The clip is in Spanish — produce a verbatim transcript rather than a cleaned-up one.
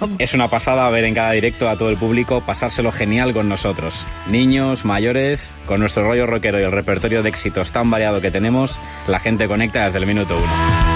Es una pasada ver en cada directo a todo el público pasárselo genial con nosotros. Niños, mayores, con nuestro rollo rockero y el repertorio de éxitos tan variado que tenemos, la gente conecta desde el minuto uno.